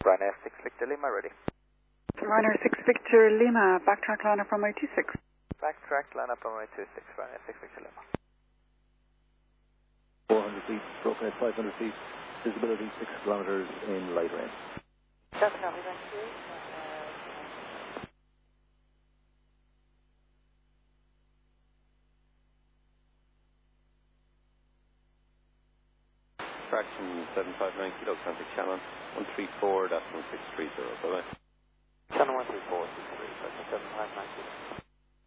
Ryanair 6 Victor Lima, ready. Ryanair 6 Victor Lima, backtrack line up runway 26. Backtrack, line up runway 26, Ryanair 6 Victor Lima. 400 feet, broken at 500 feet, visibility 6 kilometers in light rain. That's copy, thank you. Fraction 759 kilo, contact Shannon 134.1630, bye bye. Channel 134, 63, fraction 759 kilo.